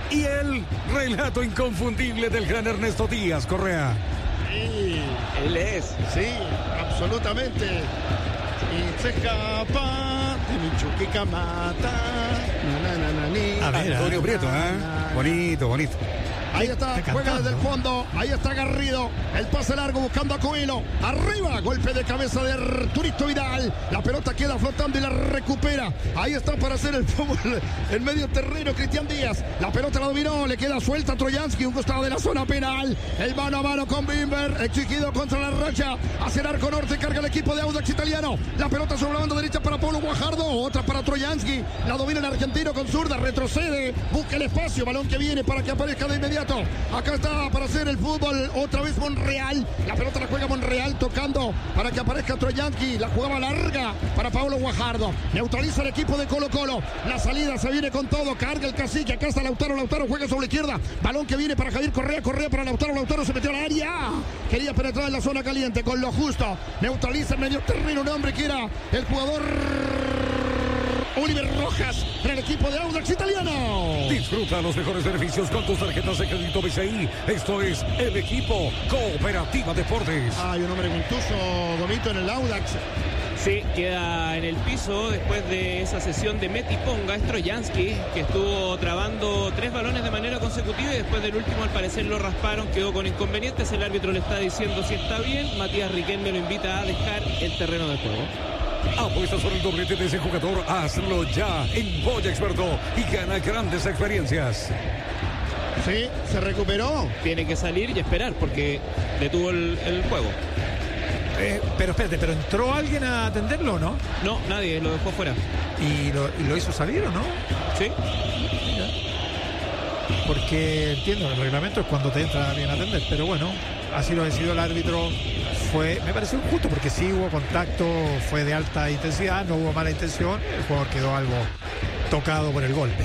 y el relato inconfundible del gran Ernesto Díaz Correa. Sí, Él es. sí, absolutamente. Y se escapa de Michuquica mata. A ver, Antonio Prieto, bonito. Ahí está, juega desde el fondo. Ahí está Garrido. El pase largo buscando a Coelho. Arriba, golpe de cabeza de Arturito Vidal. La pelota queda flotando y la recupera. Ahí está para hacer el fútbol en medio terreno Cristian Díaz. La pelota la dominó, le queda suelta a Troyansky, un costado de la zona penal. El mano a mano con Bimber, exigido contra la racha. Hacia el arco norte, carga el equipo de Audax Italiano. La pelota sobre la banda derecha para Pablo Guajardo. Otra para Troyansky. La domina el argentino con zurda, retrocede. Busca el espacio, balón que viene para que aparezca de inmediato. Acá está para hacer el fútbol otra vez Monreal. La pelota la juega Monreal tocando para que aparezca Troyansky. La jugaba larga para Pablo Guajardo. Neutraliza el equipo de Colo Colo. La salida se viene con todo. Carga el cacique. Acá está Lautaro. Lautaro juega sobre la izquierda. Balón que viene para Javier Correa. Correa para Lautaro. Lautaro se metió al área. Quería penetrar en la zona caliente con lo justo. Neutraliza el medio terreno. Un hombre que era el jugador Oliver Rojas en el equipo de Audax Italiano. Disfruta los mejores beneficios con tus tarjetas de crédito BCI. Esto es el equipo Cooperativa Deportes. Hay un hombre contuso, Gomito, en el Audax. Sí, queda en el piso después de esa sesión de Metiponga. Es Troyansky, que estuvo trabando 3 balones de manera consecutiva y después del último al parecer lo rasparon, quedó con inconvenientes. El árbitro le está diciendo si está bien. Matías Riquelme lo invita a dejar el terreno de juego. Apuesta sobre el doblete de ese jugador. Hazlo ya en Boya Experto y gana grandes experiencias. Sí, se recuperó. Tiene que salir y esperar porque detuvo el juego. Pero espérate, ¿pero entró alguien a atenderlo o no? No, nadie, lo dejó fuera. ¿Y lo hizo salir o no? Sí. Porque entiendo, el reglamento es cuando te entra alguien a atender, pero bueno, así lo decidió el árbitro. Me pareció injusto porque sí hubo contacto, fue de alta intensidad, no hubo mala intención, el jugador quedó algo tocado por el golpe.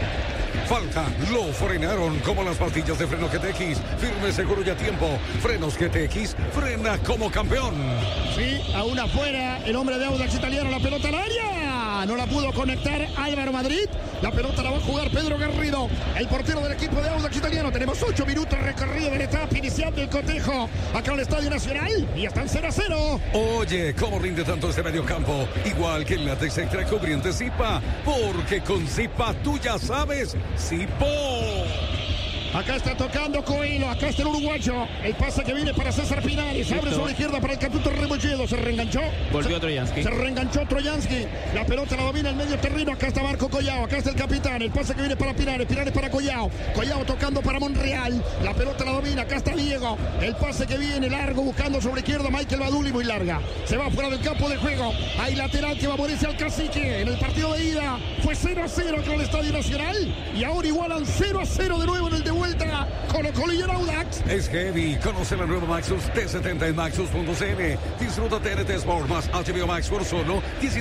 Falta, lo frenaron como las pastillas de freno GTX. Firme, seguro y a tiempo. Frenos GTX, frena como campeón. Sí, aún afuera, el hombre de Audax Italiano, la pelota al área. No la pudo conectar Álvaro Madrid. La pelota la va a jugar Pedro Garrido, el portero del equipo de Audax Italiano. Tenemos 8 minutos recorrido de la etapa inicial del cotejo acá en el Estadio Nacional y están 0-0. Oye, ¿cómo rinde tanto este mediocampo? Igual que el látex extra cubriente Zipa, porque con Zipa tú ya sabes, Zipo. Acá está tocando Coelho, acá está el uruguayo. El pase que viene para César Pinares. Abre sobre la izquierda para el Catuto Rebolledo. Se reenganchó. Volvió Troyansky. Se reenganchó Troyansky. La pelota la domina el medio terreno. Acá está Marco Collao. Acá está el capitán. El pase que viene para Pinares. Pinares para Collao. Collao tocando para Monreal. La pelota la domina. Acá está Diego. El pase que viene largo buscando sobre la izquierda. Michael Baduli muy larga. Se va fuera del campo de juego. Hay lateral que favorece al cacique. En el partido de ida fue 0-0 con el Estadio Nacional. Y ahora igualan 0-0 de nuevo en el de vuelta. Colo Colo y el Audax. Es heavy. Conoce la nueva Maxus T70 en Maxus.cn. Disfruta TNT Sport más HBO Max por solo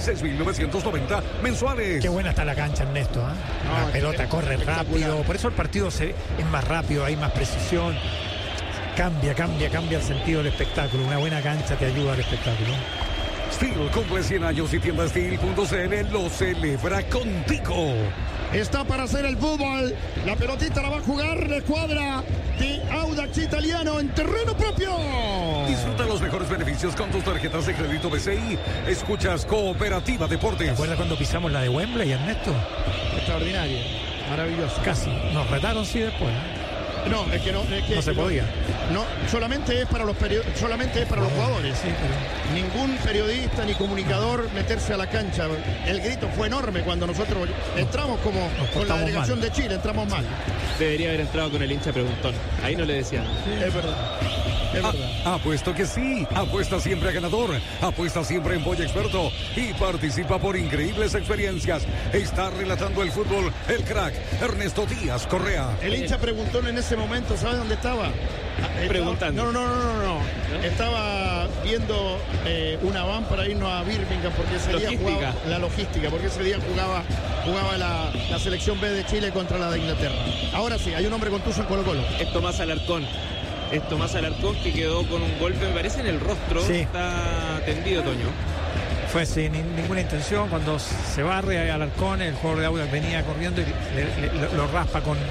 16.990 mensuales. Qué buena está la cancha, Ernesto, ¿eh? No, la pelota corre rápido. Por eso el partido es más rápido, hay más precisión. Cambia el sentido del espectáculo. Una buena cancha te ayuda al espectáculo. Steel cumple 100 años y tienda Steel.cl lo celebra contigo. Está para hacer el fútbol. La pelotita la va a jugar la escuadra de Audax Italiano en terreno propio. Disfruta los mejores beneficios con tus tarjetas de crédito BCI. Escuchas Cooperativa Deportes. ¿Te acuerdas cuando pisamos la de Wembley, Ernesto? Extraordinario. Maravilloso. Casi. Nos retaron, sí, después. No, es que no se podía. No, solamente es para los jugadores. Sí, pero Ningún periodista ni comunicador meterse a la cancha. El grito fue enorme cuando nosotros entramos con la delegación de Chile, entramos mal. Debería haber entrado con el hincha preguntón. Ahí no le decían. Es verdad. Es verdad. Apuesto que sí. Apuesta siempre a ganador. Apuesta siempre en Boya Experto. Y participa por increíbles experiencias. Está relatando el fútbol el crack Ernesto Díaz Correa. El hincha preguntó en ese momento, ¿sabe dónde estaba? Preguntando. No. Estaba viendo una van para irnos a Birmingham porque ese día jugaba la logística, porque ese día jugaba la selección B de Chile contra la de Inglaterra. Ahora sí, hay un hombre contuso en Colo Colo. Es Tomás Alarcón. Que quedó con un golpe, me parece, en el rostro. Sí. Está tendido, Toño. fue sin ninguna intención. Cuando se barre a Alarcón, el jugador de Audax venía corriendo y lo raspa con